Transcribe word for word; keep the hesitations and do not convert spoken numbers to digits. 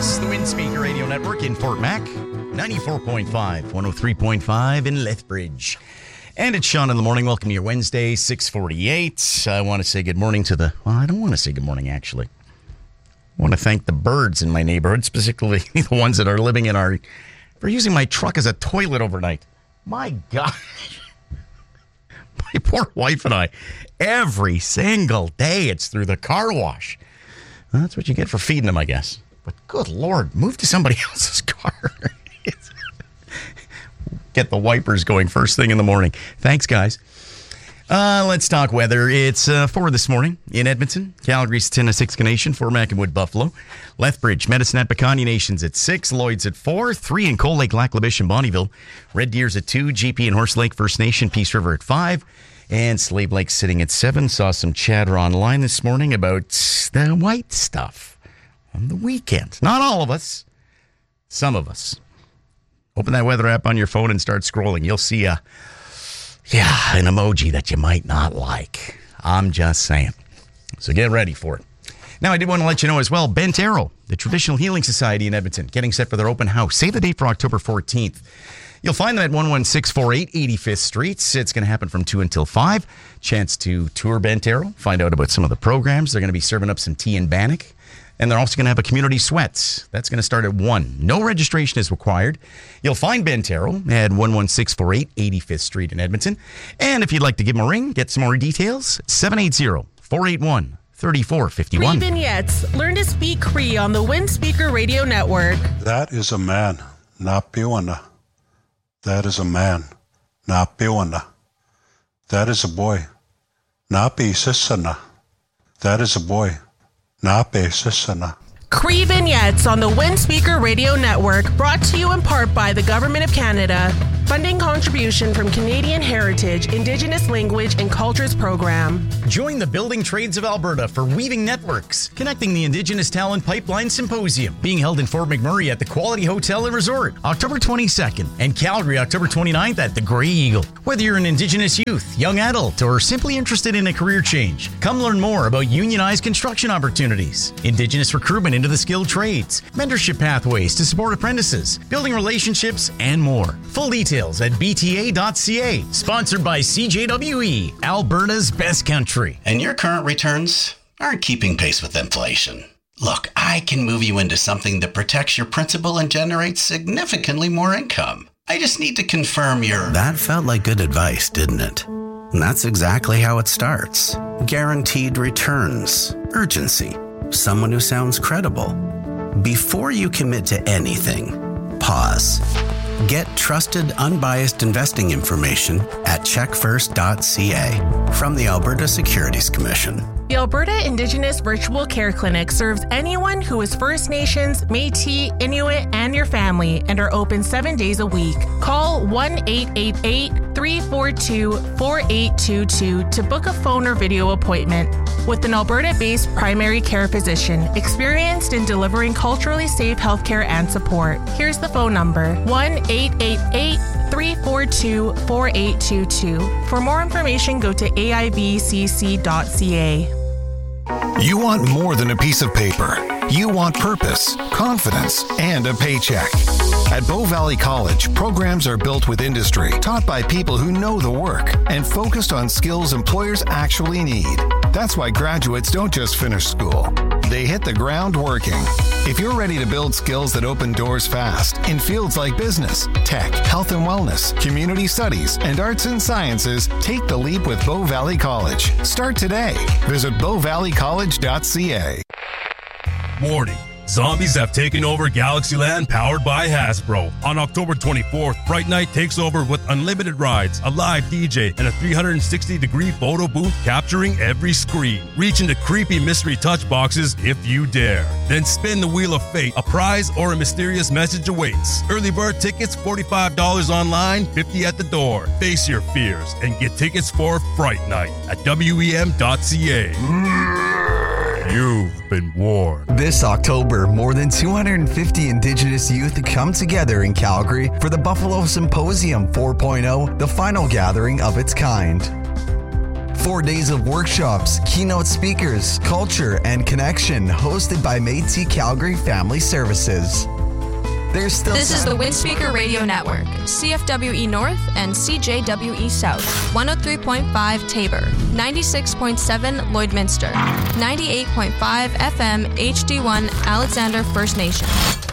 This is the Windspeaker Radio Network in Fort Mac, ninety-four point five, one oh three point five in Lethbridge. And it's Sean in the morning. Welcome to your Wednesday, six forty-eight. I want to say good morning to the, well, I don't want to say good morning, actually. I want to thank the birds in my neighborhood, specifically the ones that are living in our, for using my truck as a toilet overnight. My gosh. My poor wife and I, every single day, it's through the car wash. Well, that's what you get for feeding them, I guess. But good Lord, move to somebody else's car. Get the wipers going first thing in the morning. Thanks, guys. Uh, let's talk weather. It's uh, four this morning in Edmonton, Calgary, Siksika Nation, Fort Mac and Wood, Buffalo, Lethbridge, Medicine at Picanni Nations at six, Lloyd's at four, three in Cold Lake, Lac La Biche and Bonnyville, Red Deer's at two, G P and Horse Lake First Nation, Peace River at five, and Slave Lake sitting at seven. Saw some chatter online this morning about the white stuff on the weekend. Not all of us, some of us. Open that weather app on your phone and start scrolling. You'll see a, yeah, an emoji that you might not like. I'm just saying. So get ready for it. Now, I did want to let you know as well, Bent Arrow, the Traditional Healing Society in Edmonton, getting set for their open house. Save the date for October fourteenth. You'll find them at one one six four eight eighty-fifth Street. It's going to happen from two until five. Chance to tour Bent Arrow, find out about some of the programs. They're going to be serving up some tea in Bannock. And they're also going to have a community sweats. That's going to start at one. No registration is required. You'll find Bent Arrow at one one six four eight eighty-fifth Street in Edmonton. And if you'd like to give them a ring, get some more details, seven eight zero, four eight one, three four five one. Cree Vignettes. Learn to speak Cree on the Windspeaker Radio Network. That is a man, not Piwana. That is a man, not Piwana. That is a boy, not Sissana. That is a boy. Cree Vignettes on the Windspeaker Radio Network, brought to you in part by the Government of Canada. Funding contribution from Canadian Heritage, Indigenous Language and Cultures Program. Join the Building Trades of Alberta for Weaving Networks, connecting the Indigenous Talent Pipeline Symposium, being held in Fort McMurray at the Quality Hotel and Resort, October twenty-second, and Calgary, October twenty-ninth at the Grey Eagle. Whether you're an Indigenous youth, young adult, or simply interested in a career change, come learn more about unionized construction opportunities, Indigenous recruitment into the skilled trades, mentorship pathways to support apprentices, building relationships, and more. Full details at b t a dot c a. Sponsored by C J W E, Alberta's best country. And your current returns aren't keeping pace with inflation. Look, I can move you into something that protects your principal and generates significantly more income. I just need to confirm your... That felt like good advice, didn't it? And that's exactly how it starts. Guaranteed returns. Urgency. Someone who sounds credible. Before you commit to anything, pause. Get trusted, unbiased investing information at check first dot c a from the Alberta Securities Commission. The Alberta Indigenous Virtual Care Clinic serves anyone who is First Nations, Métis, Inuit, and your family, and are open seven days a week. Call one eight eight eight, three four two, four eight two two to book a phone or video appointment with an Alberta-based primary care physician experienced in delivering culturally safe healthcare and support. Here's the phone number, one eight eight eight, three four two, four eight two two. For more information, go to a i v c c dot c a. You want more than a piece of paper. You want purpose, confidence, and a paycheck. At Bow Valley College, programs are built with industry, taught by people who know the work, and focused on skills employers actually need. That's why graduates don't just finish school. They hit the ground working. If you're ready to build skills that open doors fast in fields like business, tech, health and wellness, community studies, and arts and sciences, take the leap with Bow Valley College. Start today. Visit bow valley college dot c a. Warning. Zombies have taken over Galaxyland, powered by Hasbro. On October twenty-fourth, Fright Night takes over with unlimited rides, a live D J, and a three hundred sixty degree photo booth capturing every screen. Reach into creepy mystery touch boxes if you dare. Then spin the Wheel of Fate. A prize or a mysterious message awaits. Early bird tickets, forty-five dollars online, fifty dollars at the door. Face your fears and get tickets for Fright Night at w e m dot c a. You've been warned. This October, more than two hundred fifty Indigenous youth come together in Calgary for the Buffalo Symposium four point oh, the final gathering of its kind. Four days of workshops, keynote speakers, culture, and connection hosted by Métis Calgary Family Services. There's still This is the Windspeaker Radio Network, C F W E North and C J W E South, one oh three point five Tabor, ninety-six point seven Lloydminster, ninety-eight point five F M H D one Alexander First Nation.